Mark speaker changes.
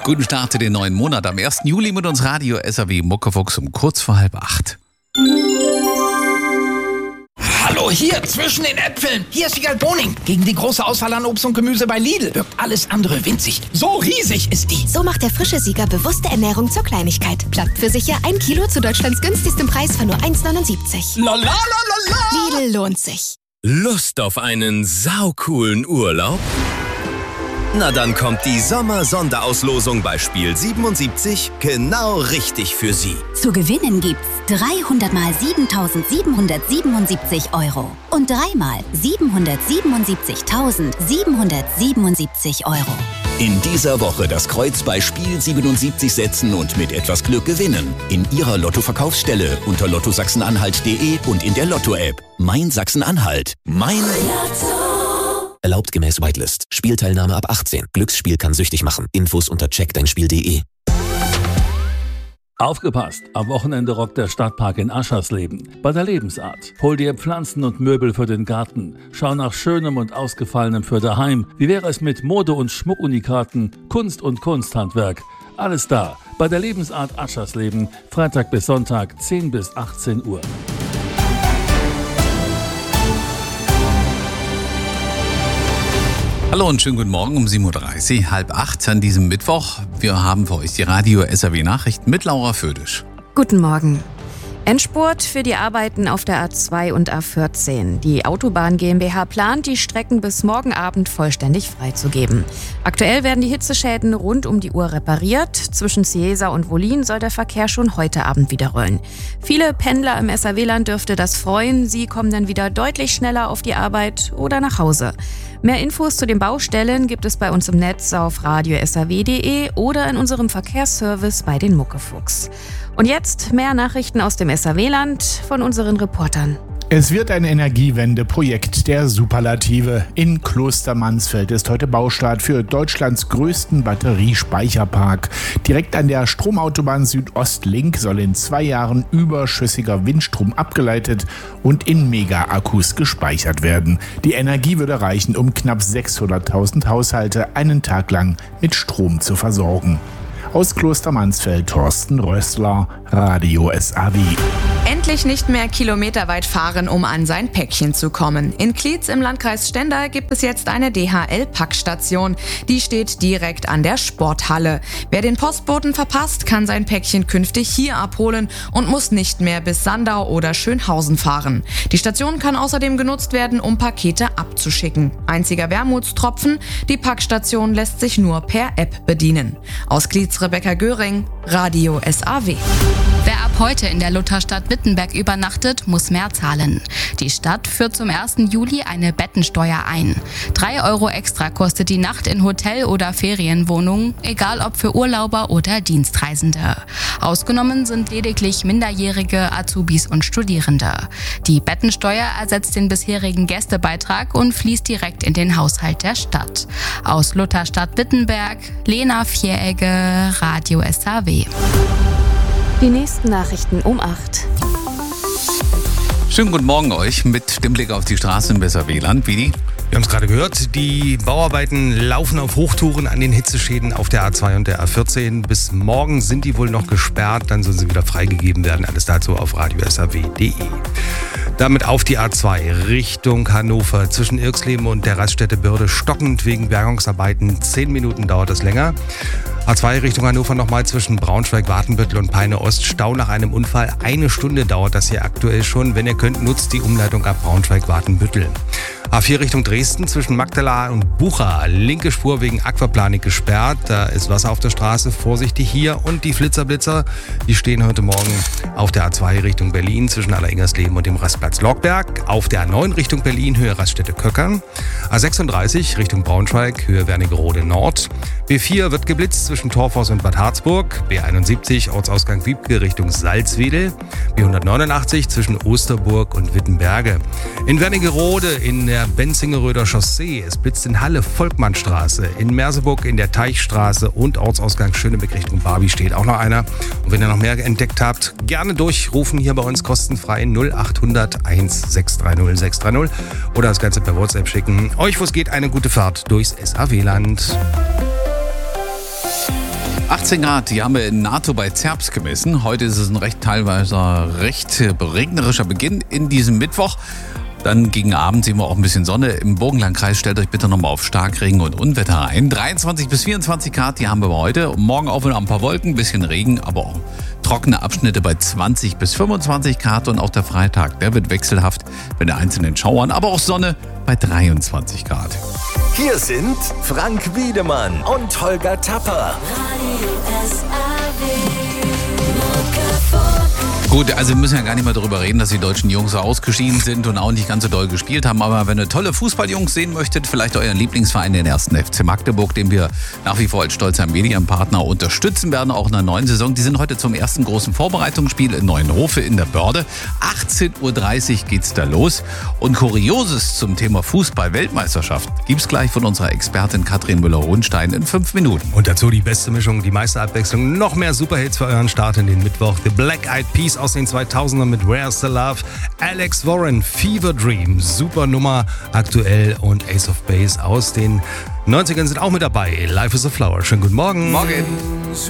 Speaker 1: Guten Start in den neuen Monat. Am 1. Juli mit uns Radio SAW Muckefuchs um kurz vor 7:30.
Speaker 2: Hallo, hier zwischen den Äpfeln. Hier ist Wiegald Boning. Gegen die große Auswahl an Obst und Gemüse bei Lidl wirkt alles andere winzig. So riesig ist die.
Speaker 3: So macht der frische Sieger bewusste Ernährung zur Kleinigkeit. Plattpfirsiche 1 Kilo zu Deutschlands günstigstem Preis von nur 1,79.
Speaker 2: La la la la la.
Speaker 3: Lidl lohnt sich.
Speaker 4: Lust auf einen saucoolen Urlaub? Na dann kommt die Sommer-Sonderauslosung bei Spiel 77 genau richtig für Sie.
Speaker 5: Zu gewinnen gibt's 300 mal 7.777 € und 3 mal 777.777 €.
Speaker 6: In dieser Woche das Kreuz bei Spiel 77 setzen und mit etwas Glück gewinnen. In Ihrer Lotto-Verkaufsstelle unter lottosachsen-anhalt.de und in der Lotto-App. Mein Sachsen-Anhalt. Mein Lotto.
Speaker 7: Erlaubt gemäß Whitelist. Spielteilnahme ab 18. Glücksspiel kann süchtig machen. Infos unter checkdeinspiel.de.
Speaker 8: Aufgepasst! Am Wochenende rockt der Stadtpark in Aschersleben. Bei der Lebensart. Hol dir Pflanzen und Möbel für den Garten. Schau nach Schönem und Ausgefallenem für daheim. Wie wäre es mit Mode- und Schmuckunikaten, Kunst und Kunsthandwerk? Alles da. Bei der Lebensart Aschersleben. Freitag bis Sonntag, 10 bis 18 Uhr.
Speaker 1: Hallo und schönen guten Morgen um 7:30 Uhr, 7:30 an diesem Mittwoch. Wir haben für euch die Radio SAW Nachrichten mit Laura Födisch.
Speaker 9: Guten Morgen. Endspurt für die Arbeiten auf der A2 und A14. Die Autobahn GmbH plant, die Strecken bis morgen Abend vollständig freizugeben. Aktuell werden die Hitzeschäden rund um die Uhr repariert. Zwischen Cieza und Wollin soll der Verkehr schon heute Abend wieder rollen. Viele Pendler im SAW-Land dürfte das freuen. Sie kommen dann wieder deutlich schneller auf die Arbeit oder nach Hause. Mehr Infos zu den Baustellen gibt es bei uns im Netz auf radiosaw.de oder in unserem Verkehrsservice bei den Muckefuchs. Und jetzt mehr Nachrichten aus dem SAW-Land von unseren Reportern.
Speaker 10: Es wird ein Energiewende-Projekt der Superlative. In Klostermansfeld ist heute Baustart für Deutschlands größten Batteriespeicherpark. Direkt an der Stromautobahn Südostlink soll in 2 Jahren überschüssiger Windstrom abgeleitet und in Mega-Akkus gespeichert werden. Die Energie würde reichen, um knapp 600.000 Haushalte einen Tag lang mit Strom zu versorgen. Aus Klostermansfeld, Thorsten Rössler, Radio SAW.
Speaker 11: Endlich nicht mehr kilometerweit fahren, um an sein Päckchen zu kommen. In Klietz im Landkreis Stendal gibt es jetzt eine DHL-Packstation. Die steht direkt an der Sporthalle. Wer den Postboten verpasst, kann sein Päckchen künftig hier abholen und muss nicht mehr bis Sandau oder Schönhausen fahren. Die Station kann außerdem genutzt werden, um Pakete abzuschicken. Einziger Wermutstropfen, die Packstation lässt sich nur per App bedienen. Aus Klietz Rebecca Göring, Radio SAW.
Speaker 12: Wer ab heute in der Lutherstadt Wittenberg übernachtet, muss mehr zahlen. Die Stadt führt zum 1. Juli eine Bettensteuer ein. 3 € extra kostet die Nacht in Hotel- oder Ferienwohnungen, egal ob für Urlauber oder Dienstreisende. Ausgenommen sind lediglich Minderjährige, Azubis und Studierende. Die Bettensteuer ersetzt den bisherigen Gästebeitrag und fließt direkt in den Haushalt der Stadt. Aus Lutherstadt Wittenberg, Lena Vieregge, Radio SAW.
Speaker 9: Die nächsten Nachrichten um 8.
Speaker 1: Schönen guten Morgen euch mit dem Blick auf die Straßen im SAW-Land. Vidi?
Speaker 13: Wir haben es gerade gehört, die Bauarbeiten laufen auf Hochtouren an den Hitzeschäden auf der A2 und der A14. Bis morgen sind die wohl noch gesperrt, dann sollen sie wieder freigegeben werden. Alles dazu auf radiosaw.de. Damit auf die A2 Richtung Hannover. Zwischen Irxleben und der Raststätte Bürde stockend wegen Bergungsarbeiten. 10 Minuten dauert es länger. A2 Richtung Hannover nochmal zwischen Braunschweig, Watenbüttel und Peine Ost. Stau nach einem Unfall. 1 Stunde dauert das hier aktuell schon. Wenn ihr könnt, nutzt die Umleitung ab Braunschweig-Watenbüttel. A4 Richtung Dresden zwischen Magdala und Bucha. Linke Spur wegen Aquaplanik gesperrt. Da ist Wasser auf der Straße. Vorsichtig hier. Und die Flitzer, die stehen heute Morgen auf der A2 Richtung Berlin zwischen Alleringhersleben und dem Rastplatz Lockberg. Auf der A9 Richtung Berlin, Höhe Raststätte Köckern. A36 Richtung Braunschweig, Höhe Wernigerode Nord. B4 wird geblitzt zwischen Torfhaus und Bad Harzburg. B71 Ortsausgang Wiebke Richtung Salzwedel. B189 zwischen Osterburg und Wittenberge. In Wernigerode in der Benzingeröder Chaussee. Es blitzt in Halle Volkmannstraße. In Merseburg in der Teichstraße und Ortsausgang Schönebeck Richtung Barbie steht auch noch einer. Und wenn ihr noch mehr entdeckt habt, gerne durchrufen hier bei uns kostenfrei 0800 1630 630 oder das Ganze per WhatsApp schicken. Euch, wo es geht, eine gute Fahrt durchs SAW-Land.
Speaker 1: 18 Grad, die haben wir in NATO bei Zerbst gemessen. Heute ist es ein teilweise recht regnerischer Beginn in diesem Mittwoch. Dann gegen Abend sehen wir auch ein bisschen Sonne. Im Burgenlandkreis stellt euch bitte nochmal auf Starkregen und Unwetter ein. 23 bis 24 Grad, die haben wir heute. Morgen auch wieder ein paar Wolken, ein bisschen Regen, aber auch trockene Abschnitte bei 20 bis 25 Grad. Und auch der Freitag, der wird wechselhaft mit den einzelnen Schauern, aber auch Sonne bei 23 Grad.
Speaker 4: Hier sind Frank Wiedemann und Holger Tapper.
Speaker 1: Gut, also wir müssen ja gar nicht mehr darüber reden, dass die deutschen Jungs so ausgeschieden sind und auch nicht ganz so doll gespielt haben. Aber wenn ihr tolle Fußballjungs sehen möchtet, vielleicht euren Lieblingsverein, den 1. FC Magdeburg, den wir nach wie vor als stolzer Medienpartner unterstützen werden, auch in der neuen Saison. Die sind heute zum ersten großen Vorbereitungsspiel in Neuenhofe in der Börde. 18:30 Uhr geht's da los. Und Kurioses zum Thema Fußball-Weltmeisterschaft gibt's gleich von unserer Expertin Katrin Müller-Hohenstein in 5 Minuten.
Speaker 13: Und dazu die beste Mischung, die meiste Abwechslung, noch mehr Superhits für euren Start in den Mittwoch. The Black Eyed Peas aus den 2000ern mit Where's the Love, Alex Warren, Fever Dream, super Nummer aktuell, und Ace of Base aus den 90ern sind auch mit dabei. Life is a Flower. Schönen guten Morgen.
Speaker 1: Morgen.